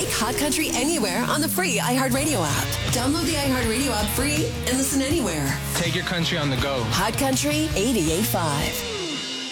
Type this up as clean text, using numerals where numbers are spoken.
Make Hot Country anywhere on the free iHeartRadio app. Download the iHeartRadio app free and listen anywhere. Take your country on the go. Hot Country 88.5.